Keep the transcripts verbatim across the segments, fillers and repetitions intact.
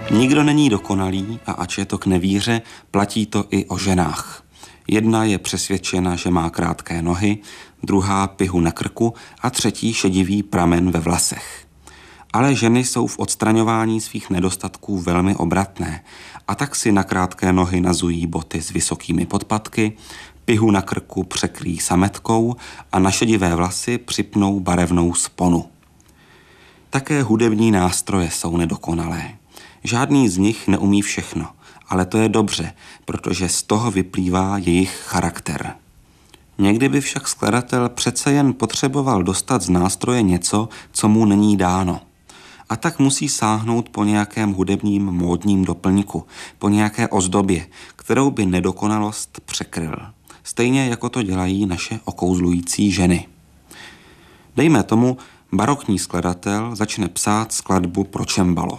Nikdo není dokonalý a ač je to k nevíře, platí to i o ženách. Jedna je přesvědčena, že má krátké nohy, druhá pihu na krku a třetí šedivý pramen ve vlasech. Ale ženy jsou v odstraňování svých nedostatků velmi obratné a tak si na krátké nohy nazují boty s vysokými podpatky, pihu na krku překryjí sametkou a na šedivé vlasy připnou barevnou sponu. Také hudební nástroje jsou nedokonalé. Žádný z nich neumí všechno, ale to je dobře, protože z toho vyplývá jejich charakter. Někdy by však skladatel přece jen potřeboval dostat z nástroje něco, co mu není dáno. A tak musí sáhnout po nějakém hudebním módním doplňku, po nějaké ozdobě, kterou by nedokonalost překryl. Stejně jako to dělají naše okouzlující ženy. Dejme tomu, barokní skladatel začne psát skladbu pro cembalo.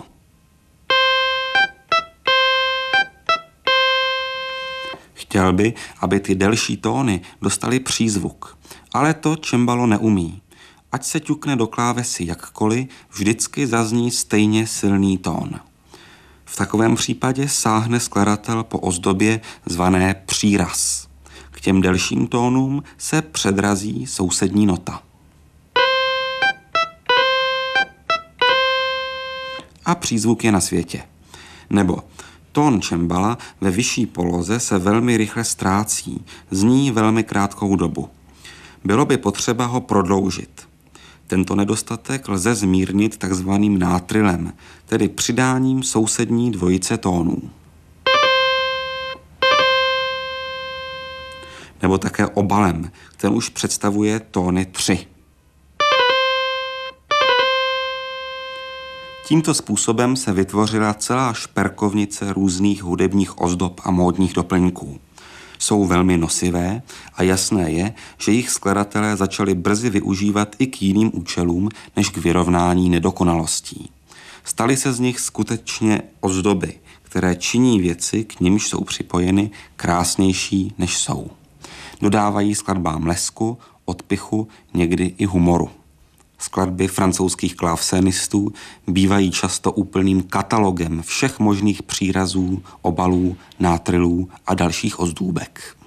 Chtěl by, aby ty delší tóny dostaly přízvuk, ale to cembalo neumí. Ať se ťukne do klávesy jakkoliv, vždycky zazní stejně silný tón. V takovém případě sáhne skladatel po ozdobě zvané příraz. K těm delším tónům se předrazí sousední nota. A přízvuk je na světě. Nebo tón cembala ve vyšší poloze se velmi rychle ztrácí, zní velmi krátkou dobu. Bylo by potřeba ho prodloužit. Tento nedostatek lze zmírnit takzvaným nátrylem, tedy přidáním sousední dvojice tónů. Nebo také obalem, ten už představuje tóny tři. Tímto způsobem se vytvořila celá šperkovnice různých hudebních ozdob a módních doplňků. Jsou velmi nosivé a jasné je, že jejich skladatelé začali brzy využívat i k jiným účelům, než k vyrovnání nedokonalostí. Staly se z nich skutečně ozdoby, které činí věci, k nimž jsou připojeny, krásnější, než jsou. Dodávají skladbám lesku, odpichu, někdy i humoru. Skladby francouzských klávesonistů bývají často úplným katalogem všech možných přírazů, obalů, nátrylů a dalších ozdůbek.